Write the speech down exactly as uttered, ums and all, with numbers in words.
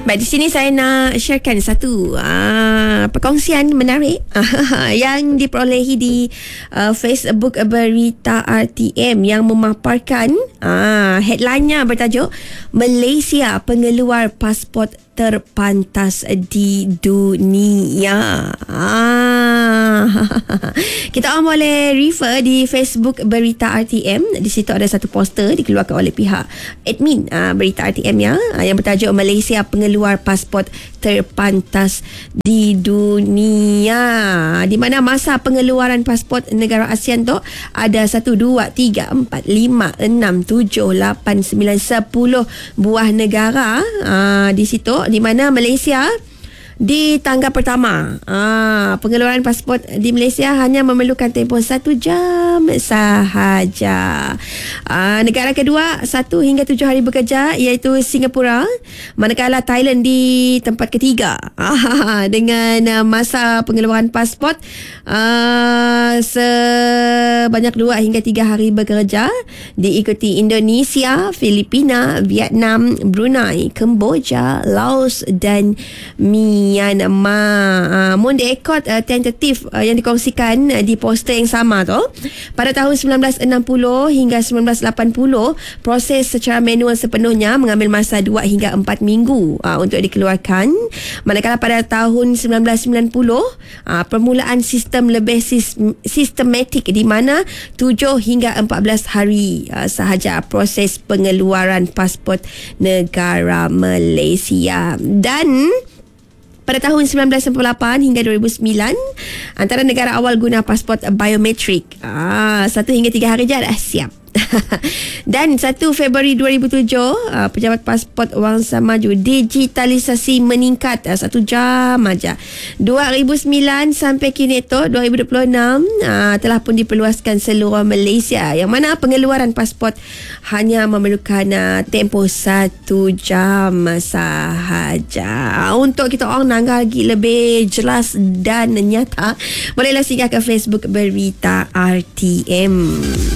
Baik, di sini saya nak sharekan satu uh, perkongsian menarik yang diperolehi di uh, Facebook Berita R T M yang memaparkan uh, headline-nya bertajuk Malaysia pengeluar pasport terpantas di dunia. Ah. Kita orang boleh refer di Facebook Berita R T M. Di situ ada satu poster dikeluarkan oleh pihak admin uh, Berita R T M ya, uh, yang bertajuk Malaysia pengeluar pasport terpantas di dunia, di mana masa pengeluaran pasport negara ASEAN tu ada satu, dua, tiga, empat, lima, enam, tujuh, lapan, sembilan, sepuluh buah negara uh, di situ, di mana Malaysia di tangga pertama. Ah, pengeluaran pasport di Malaysia hanya memerlukan tempoh satu jam sahaja. Ah, negara kedua satu hingga tujuh hari bekerja iaitu Singapura, manakala Thailand di tempat ketiga ah, dengan uh, masa pengeluaran pasport uh, sebanyak dua hingga tiga hari bekerja, diikuti Indonesia, Filipina, Vietnam, Brunei, Kemboja, Laos dan Myanmar. Uh, Mun diikut uh, tentatif uh, yang dikongsikan uh, di poster yang sama tu, pada tahun sembilan belas enam puluh hingga sembilan belas lapan puluh, proses secara manual sepenuhnya mengambil masa dua hingga empat minggu uh, untuk dikeluarkan. Manakala pada tahun sembilan belas sembilan puluh, uh, permulaan sistem lebih sis- sistematik di mana tujuh hingga empat belas hari uh, sahaja proses pengeluaran pasport negara Malaysia. Dan pada tahun sembilan belas sembilan puluh lapan hingga dua ribu sembilan, antara negara awal guna pasport biometrik. Ah, satu hingga tiga hari je dah siap. Dan satu Februari dua ribu tujuh, uh, pejabat pasport wangsa maju digitalisasi meningkat uh, satu jam aja. dua ribu sembilan sampai kini tu dua ribu dua puluh enam uh, telah pun diperluaskan seluruh Malaysia, yang mana pengeluaran pasport hanya memerlukan uh, tempoh satu jam sahaja. Untuk kita orang nanggah lagi lebih jelas dan nyata, bolehlah singgah ke Facebook Berita R T M.